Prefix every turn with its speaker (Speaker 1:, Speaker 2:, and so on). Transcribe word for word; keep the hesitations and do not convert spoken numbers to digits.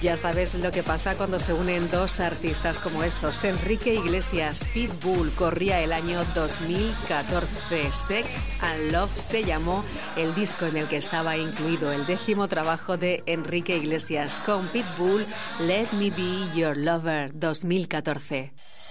Speaker 1: Ya sabes lo que pasa cuando se unen dos artistas como estos. Enrique Iglesias, Pitbull, corría el año dos mil catorce. Sex and Love se llamó el disco en el que estaba incluido el décimo trabajo de Enrique Iglesias con Pitbull, Let Me Be Your Lover dos mil catorce.